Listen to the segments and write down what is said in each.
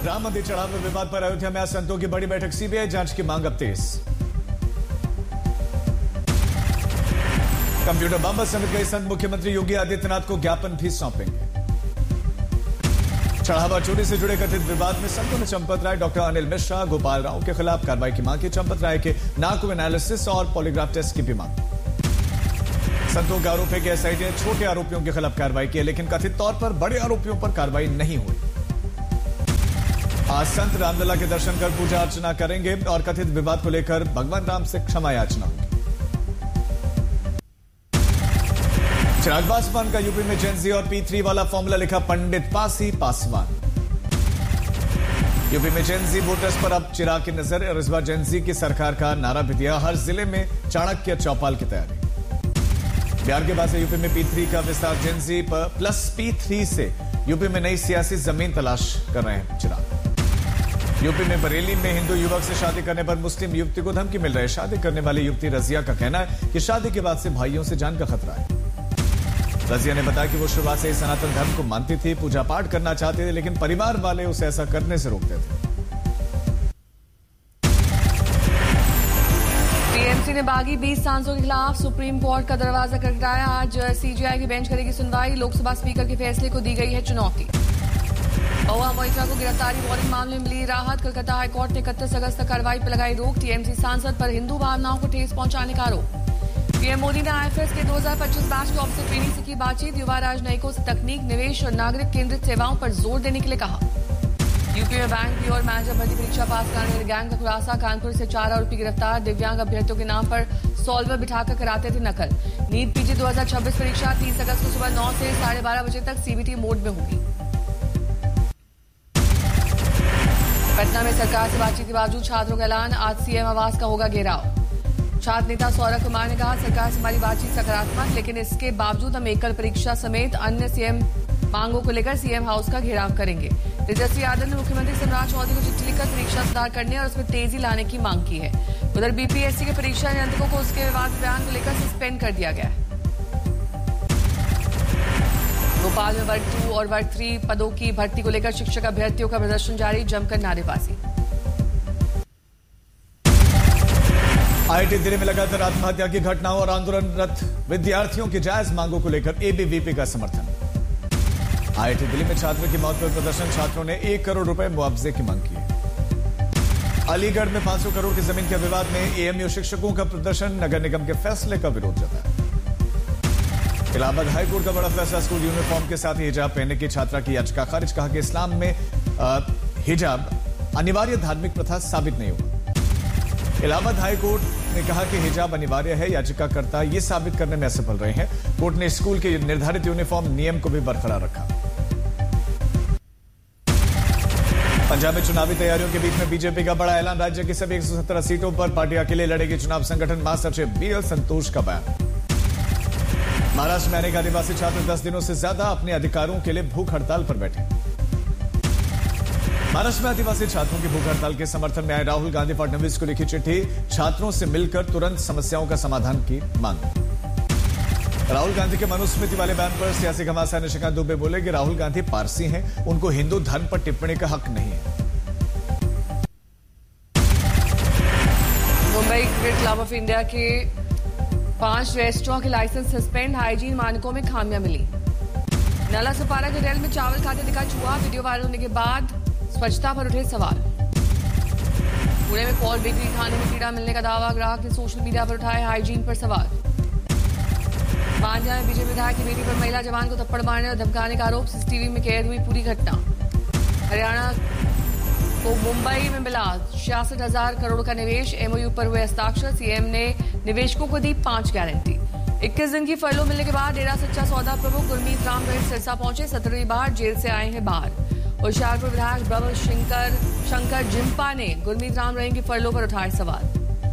राम मंदिर चढ़ाव विवाद पर अयोध्या में आज संतों की बड़ी बैठक, सीबीआई जांच की मांग अब तेज। कंप्यूटर बम समेत कई संत मुख्यमंत्री योगी आदित्यनाथ को ज्ञापन भी सौंपेंगे। चढ़ावा चोरी से जुड़े कथित विवाद में संतों ने चंपत राय, डॉक्टर अनिल मिश्रा, गोपाल राव के खिलाफ कार्रवाई की मांग की। चंपत राय के नार्को एनालिसिस और पॉलीग्राफ टेस्ट की भी मांग। संतों का आरोप है कि एसआईटी ने छोटे आरोपियों के खिलाफ कार्रवाई की, लेकिन कथित तौर पर बड़े आरोपियों पर कार्रवाई नहीं हुई। आज संत रामलला के दर्शन कर पूजा अर्चना करेंगे और कथित विवाद को लेकर भगवान राम से क्षमा याचना होगी। चिराग पासवान का यूपी में जेन जी और P3 वाला फॉर्मूला लिखा पंडित पासवान। यूपी में जेन जी वोटर्स पर अब चिराग की नजर और इस बार जेन जी की सरकार का नारा भी दिया। हर जिले में चाणक्य चौपाल की तैयारी। बिहार के बाद से यूपी में P3 का विस्तार, जेन जी प्लस P3 से यूपी में नई सियासी जमीन तलाश कर रहे हैं चिराग। यूपी में बरेली में हिंदू युवक से शादी करने पर मुस्लिम युवती को धमकी मिल रही है। शादी करने वाली युवती रजिया का कहना है कि शादी के बाद से भाइयों से जान का खतरा है। रजिया ने बताया कि वो शुरुआत से ही सनातन धर्म को मानती थी, पूजा पाठ करना चाहती थी, लेकिन परिवार वाले उसे ऐसा करने से रोकते थे। टीएमसी ने बागी 20 सांसदों के खिलाफ सुप्रीम कोर्ट का दरवाजा खटखटाया। आज सीजेआई की बेंच करेगी सुनवाई। लोकसभा स्पीकर के फैसले को दी गई है चुनौती। महुआ मोइत्रा को गिरफ्तारी वारंट मामले में मिली राहत। कलकत्ता हाईकोर्ट ने 31 अगस्त तक कार्रवाई पर लगाई रोक। टीएमसी सांसद पर हिंदू भावनाओं को ठेस पहुंचाने का आरोप। पीएम मोदी ने आईएफएस के 2025 बैच के ऑफिसर ट्रेनिंग से की बातचीत। युवा राजनयिकों से तकनीक, निवेश और नागरिक केंद्रित सेवाओं पर जोर देने के लिए कहा। यूपी में बैंक की और मैनेजर भर्ती परीक्षा पास कराने वाले गैंग का खुलासा। कानपुर से 4 आरोपी गिरफ्तार। दिव्यांग अभ्यर्थियों के नाम पर सॉल्वर बिठाकर कराते थे नकल। नीट पीजी 2026 परीक्षा 30 अगस्त को सुबह 9 से 12:30 बजे तक सीबीटी मोड में होगी। पटना में सरकार से बातचीत के बावजूद छात्रों का ऐलान। आज सीएम आवास का होगा घेराव। छात्र नेता सौरभ कुमार ने कहा, सरकार से हमारी बातचीत सकारात्मक, लेकिन इसके बावजूद हम एकल परीक्षा समेत अन्य सीएम मांगों को लेकर सीएम हाउस का घेराव करेंगे। तेजस्वी यादव ने मुख्यमंत्री सम्राट चौधरी को चिट्ठी लिखकर परीक्षा सुधार करने और उसमें तेजी लाने की मांग की है। उधर बीपीएससी के परीक्षा नियंत्रकों को उसके विवाद बयान को लेकर सस्पेंड कर दिया गया है। भोपाल में वर्ग 2 और वर्ग 3 पदों की भर्ती को लेकर शिक्षक अभ्यर्थियों का प्रदर्शन जारी। जमकर नारेबाजी। आईआईटी दिल्ली में लगातार आत्महत्या की घटनाओं और आंदोलनरत विद्यार्थियों की जायज मांगों को लेकर एबीवीपी का समर्थन। आईआईटी दिल्ली में छात्र की मौत पर प्रदर्शन, छात्रों ने 1 करोड़ रुपए मुआवजे की मांग की। अलीगढ़ में 500 करोड़ की जमीन के विवाद में एएमयू शिक्षकों का प्रदर्शन, नगर निगम के फैसले का विरोध जताया। इलाहाबाद हाईकोर्ट का बड़ा फैसला, स्कूल यूनिफॉर्म के साथ हिजाब पहनने की छात्रा की याचिका खारिज। कहा कि इस्लाम में हिजाब अनिवार्य धार्मिक प्रथा साबित नहीं हुआ। इलाहाबाद हाईकोर्ट ने कहा कि हिजाब अनिवार्य है, याचिकाकर्ता ये साबित करने में असफल रहे हैं। कोर्ट ने स्कूल के निर्धारित यूनिफॉर्म नियम को भी बरकरार रखा। पंजाब में चुनावी तैयारियों के बीच में बीजेपी का बड़ा ऐलान। राज्य की सभी 117 सीटों पर पार्टी अकेले लड़ेगी चुनाव। संगठन महासचिव बीएल संतोष का बयान। महाराष्ट्र में अनेक आदिवासी छात्र 10 दिनों से ज्यादा अपने अधिकारों के लिए भूख हड़ताल पर बैठे। महाराष्ट्र में आदिवासी छात्रों की भूख हड़ताल के समर्थन में आए राहुल गांधी फडणवीस को लिखी चिट्ठी, छात्रों से मिलकर तुरंत समस्याओं का समाधान की मांग। राहुल गांधी के मनुस्मृति वाले बयान पर सियासी घमासान निशिकांत दुबे बोले कि राहुल गांधी पारसी हैं, उनको हिंदू धर्म पर टिप्पणी का हक नहीं है। Mumbai cricket club of India के 5 रेस्टोरेंट के लाइसेंस सस्पेंड। हाइजीन मानकों में खामियां मिली। नाला सुपारा के रेल में चावल खाते दिखा चूहा। वीडियो वायरल होने के बाद स्वच्छता पर उठे सवाल। पुणे में कॉल बेकरी खाने में कीड़ा मिलने का दावा, ग्राहक ने सोशल मीडिया पर उठाए हाइजीन पर सवाल। पांड्या में बीजेपी विधायक की बेटी पर महिला जवान को थप्पड़ मारने और धमकाने का आरोप, सीसीटीवी में कैद हुई पूरी घटना। हरियाणा को मुंबई में मिला 66,000 करोड़ का निवेश। एमओयू पर हुए हस्ताक्षर। सीएम ने निवेशकों को दी 5 गारंटी। 21 दिन की फरलो मिलने के बाद डेरा सच्चा सौदा प्रमुख गुरमीत राम रहीम सिरसा पहुंचे। 17वीं बार जेल से आए हैं बाहर। होशियारपुर विधायक ब्रह्म शंकर जिम्पा ने गुरमीत राम रहीम की फरलो पर उठाए सवाल।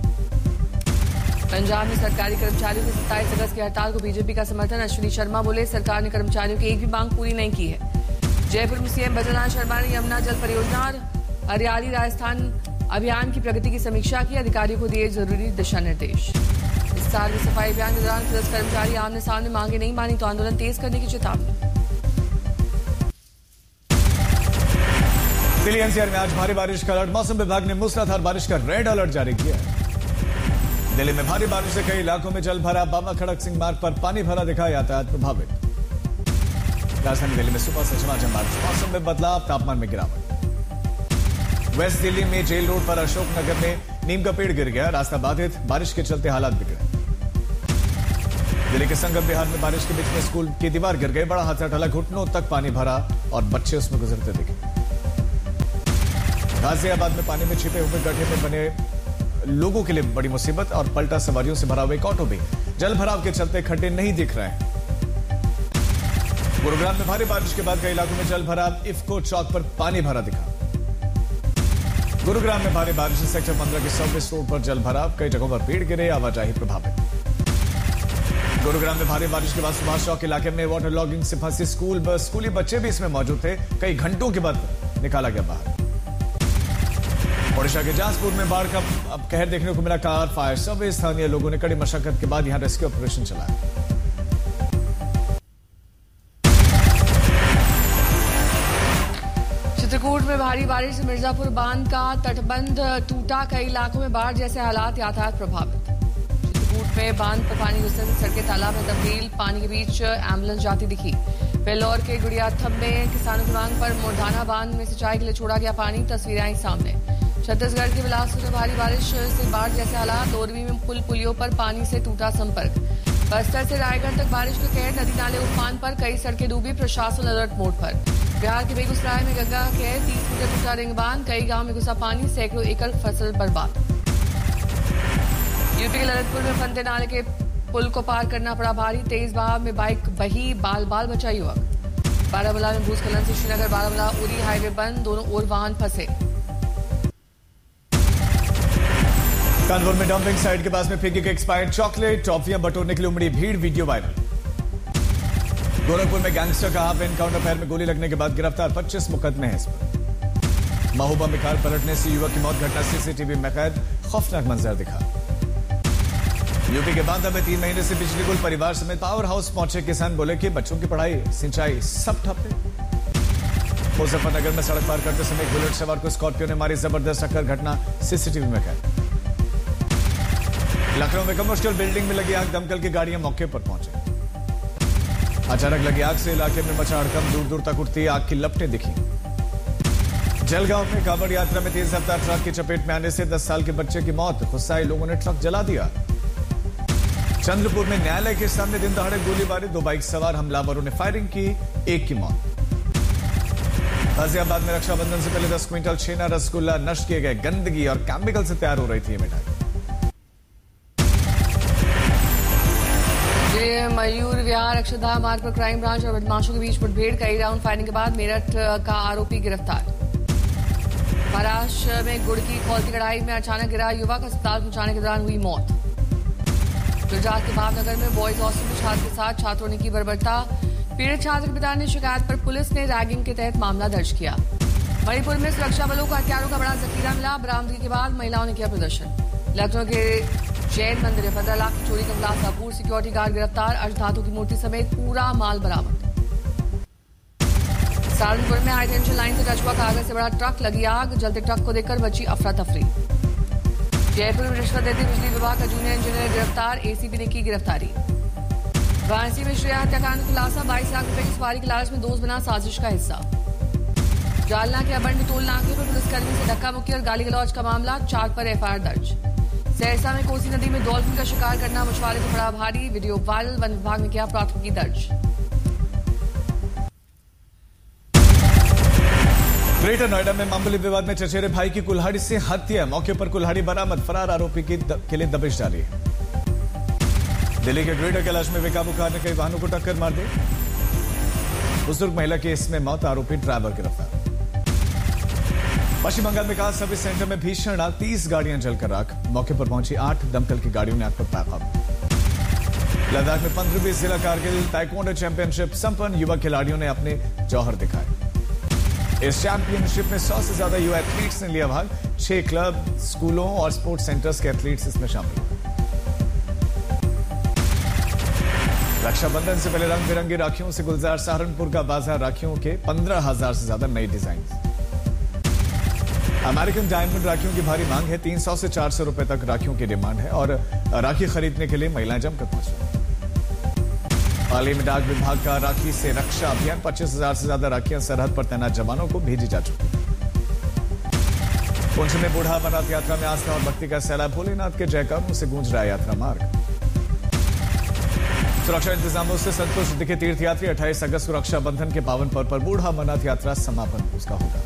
पंजाब में सरकारी कर्मचारियों की 27 अगस्त की हड़ताल को बीजेपी का समर्थन। अश्विनी शर्मा बोले, सरकार ने कर्मचारियों की एक भी मांग पूरी नहीं की है। जयपुर में सीएम भजनलाल शर्मा ने यमुना जल परियोजना और हरियाली राजस्थान अभियान की प्रगति की समीक्षा की। अधिकारियों को दिए जरूरी दिशा निर्देश। इस साल के सफाई अभियान के दौरान पुलिस कर्मचारी आमने सामने मांगे नहीं मानी तो आंदोलन तेज करने की चेतावनी। दिल्ली एनसीआर में आज भारी बारिश का अलर्ट। मौसम विभाग ने मूसलाधार बारिश का रेड अलर्ट जारी किया है। दिल्ली में भारी बारिश से कई इलाकों में जल भरा। बाबा खड़क सिंह मार्ग पर पानी भरा दिखा, यातायात प्रभावित। राजधानी दिल्ली में सुबह से झमाझम बारिश, मौसम में बदलाव, तापमान में गिरावट। वेस्ट दिल्ली में जेल रोड पर अशोकनगर में नीम का पेड़ गिर गया, रास्ता बाधित, बारिश के चलते हालात बिगड़े। दिल्ली के संगम बिहार में बारिश के बीच में स्कूल की दीवार गिर गई, बड़ा हादसा टला, घुटनों तक पानी भरा और बच्चे उसमें गुजरते दिखे। गाजियाबाद में पानी में छिपे हुए गड्ढे में बने लोगों के लिए बड़ी मुसीबत और पलटा सवारियों से भरा हुआ एक ऑटो भी। जल भराव के चलते खड्डे नहीं दिख रहे हैं। गुरुग्राम में भारी बारिश के बाद कई इलाकों में जल भराव, इफ्को चौक पर पानी भरा दिखा। गुरुग्राम में भारी बारिश से सेक्टर 15 के सर्विस रोड पर जल भराव, कई जगहों पर पेड़ गिरे, आवाजाही प्रभावित। गुरुग्राम में भारी बारिश के बाद सुभाष चौक इलाके में वाटर लॉगिंग से फंसी स्कूल बस, स्कूली बच्चे भी इसमें मौजूद थे, कई घंटों के बाद निकाला गया बाहर। ओडिशा के जाजपुर में बाढ़ का अब कहर देखने को मिला। कार, फायर सर्विस, स्थानीय लोगों ने कड़ी मशक्कत के बाद यहां रेस्क्यू ऑपरेशन चलाया। चित्रकूट में भारी बारिश से मिर्जापुर बांध का तटबंध टूटा, कई इलाकों में बाढ़ जैसे हालात, यातायात प्रभावित। चित्रकूट में बांध पर पानी घुसने से सड़कें तालाब में तब्दील, पानी के बीच एम्बुलेंस जाती दिखी। बेल्लौर के गुड़ियाथम में किसानों की मांग पर मोरधाना बांध में सिंचाई के लिए छोड़ा गया पानी, तस्वीरें आई सामने। छत्तीसगढ़ के बिलासपुर में भारी बारिश से बाढ़ जैसे हालात, दोरवी में पुलियों पर पानी से टूटा संपर्क। बस्तर से रायगढ़ तक बारिश का कहर, नदी नाले उफान पर, कई सड़कें डूबी, प्रशासन अलर्ट मोड पर। बिहार के बेगूसराय में गंगा का कहर, 30 मीटर टूटा रिंग बांध, कई गांव में घुसा पानी, सैकड़ों एकड़ फसल बर्बाद। यूपी के ललितपुर में फंदे नाले के पुल को पार करना पड़ा भारी, तेज बहाव में बाइक बही, बाल बाल बचा युवक। बारामूला में भूस्खलन से श्रीनगर बारामूला उरी हाईवे बंद, दोनों ओर वाहन फंसे। कानपुर में डंपिंग साइट के पास में फेंकी गई एक्सपायर्ड चॉकलेट, टॉफियां बटोरने के लिए उमड़ी भीड़, वीडियो वायरल। गोरखपुर में गैंगस्टर का हाफ एनकाउंटर, पैर में गोली लगने के बाद गिरफ्तार, 25 मुकदमे हैं इस पर। महोबा में कार पलटने से युवक की मौत, घटना सीसीटीवी में कैद, खौफनाक मंजर दिखा। यूपी के बांदा में 3 महीने से बिजली गुल, परिवार समेत पावर हाउस पहुंचे किसान बोले कि बच्चों की पढ़ाई, सिंचाई सब ठप है। मुजफ्फरनगर में सड़क पार करते समय बुलेट सवार को स्कॉर्पियो ने मारी जबरदस्त टक्कर, घटना सीसीटीवी में कैद। लखनऊ में कमर्शियल बिल्डिंग में लगी आग, दमकल की गाड़ियां मौके पर पहुंचे। अचानक लगी आग से इलाके में मचा हड़कंप, दूर दूर तक उठती आग की लपटें दिखी। जलगांव में कांवड़ यात्रा में तेज रफ्तार ट्रक की चपेट में आने से 10 साल के बच्चे की मौत, गुस्साए लोगों ने ट्रक जला दिया। चंद्रपुर में न्यायालय के सामने दिन दहाड़े गोलीबारी, 2 बाइक सवार हमलावरों ने फायरिंग की, एक की मौत। गाजियाबाद में रक्षाबंधन से पहले 10 क्विंटल छेना रसगुल्ला नष्ट किए गए, गंदगी और केमिकल से तैयार हो रही थी ये मिठाई। मयूर विहार अक्षरधाम मार्ग पर क्राइम ब्रांच और बदमाशों के बीच मुठभेड़, कई राउंड फायरिंग के बाद मेरठ का आरोपी गिरफ्तार। महाराष्ट्र में गुड़ की खौलती कढ़ाई में अचानक गिरा युवक, अस्पताल पहुंचाने के दौरान हुई मौत। गुजरात के भावनगर में बॉयज हॉस्टल में छात्र के साथ छात्रों ने की बर्बरता, पीड़ित छात्र के पिता ने शिकायत पर पुलिस ने रैगिंग के तहत मामला दर्ज किया। मणिपुर में सुरक्षा बलों को हथियारों का बड़ा जखीरा मिला, बरामदगी के बाद महिलाओं ने किया प्रदर्शन। लखनऊ के जैन मंदिर में 15 लाख की चोरी का खुलासा, पूर्व सिक्योरिटी गार्ड गिरफ्तार, अष्टधातु की मूर्ति समेत पूरा माल बरामद। सहारनपुर में हाई टेंशन लाइन से टच हुआ कागज से बड़ा ट्रक, लगी आग, जलते ट्रक को देखकर बची अफरा तफरी। जयपुर में रिश्वत देते बिजली विभाग का जूनियर इंजीनियर गिरफ्तार, एसीपी ने की गिरफ्तारी। वाराणसी में श्रेया हत्याकांड का खुलासा, 22 लाख रुपए की सवारी की लालच में दोस्त बना साजिश का हिस्सा। जालना के अबंड टोल नाके पर पुलिसकर्मी से धक्का मुक्की और गाली गलौज का मामला, 4 पर एफआईआर दर्ज। सहरसा में कोसी नदी में डॉल्फिन का शिकार करना मछुआरे को पड़ा भारी, वीडियो वायरल, वन विभाग ने किया प्राथमिकी दर्ज। ग्रेटर नोएडा में मामूली विवाद में चचेरे भाई की कुल्हाड़ी से हत्या, मौके पर कुल्हाड़ी बरामद, फरार आरोपी के लिए दबिश जारी है। दिल्ली के ग्रेटर कैलाश में बेकाबू कार ने कई वाहनों को टक्कर मार दी, बुजुर्ग महिला की इसमें मौत, आरोपी ड्राइवर गिरफ्तार। पश्चिम बंगाल में कार सर्विस सेंटर में भीषण आग, 30 गाड़ियां जलकर राख, मौके पर पहुंची 8 दमकल की गाड़ियों ने आग पर पाया काबू। लद्दाख में 15वीं जिला कारगिल ताइक्वांडो चैंपियनशिप संपन्न, युवा खिलाड़ियों ने अपने जौहर दिखाए। इस चैंपियनशिप में 100 से ज्यादा युवा एथलीट्स ने लिया भाग, 6 क्लब, स्कूलों और स्पोर्ट्स सेंटर्स के एथलीट्स इसमें शामिल हुए। रक्षाबंधन से पहले रंग बिरंगी राखियों से गुलजार सहारनपुर का बाजार, राखियों के 15,000 से ज्यादा नई डिजाइन। अमेरिकन डायमंड राखियों की भारी मांग है। 300 से 400 रुपए तक राखियों की डिमांड है और राखी खरीदने के लिए महिलाएं जमकर पहुंच रही। हाल ही में डाक विभाग का राखी से रक्षा अभियान 25,000 से ज्यादा राखियां सरहद पर तैनात जवानों को भेजी जा चुकी है। पुंछ में बूढ़ा अमरनाथ यात्रा में आस्था और भक्ति का सैलाब, भोलेनाथ के जयकारों से गूंज रहा है यात्रा मार्ग। सुरक्षा इंतजामों से संतुष्ट दिखे तीर्थयात्री। 28 अगस्त को रक्षाबंधन के पावन पर्व पर बूढ़ा अमरनाथ यात्रा समापन उसका होगा।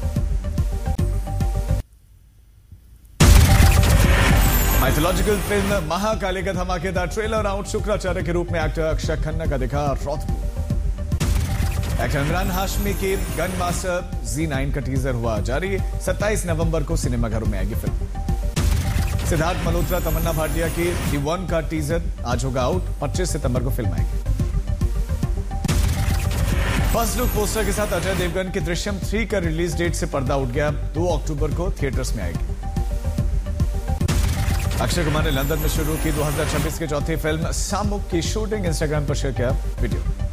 माइथोलॉजिकल फिल्म महाकाली का धमाकेदार ट्रेलर आउट। शुक्राचार्य के रूप में एक्टर अक्षय खन्ना का दिखा रौद्र। एक्टर इमरान हाशमी की गन मास्टर Z9 का टीजर हुआ जारी। 27 नवंबर को सिनेमाघरों में आएगी फिल्म। सिद्धार्थ मल्होत्रा तमन्ना भाटिया की D1 का टीजर आज होगा आउट। 25 सितंबर को फिल्म आएगी। फर्स्ट लुक पोस्टर के साथ अजय देवगन की दृश्यम 3 का रिलीज डेट से पर्दा उठ गया। 2 अक्टूबर को थिएटर्स में आएगी। अक्षय कुमार ने लंदन में शुरू की 2026 की चौथी फिल्म सामुक की शूटिंग इंस्टाग्राम पर शेयर किया वीडियो।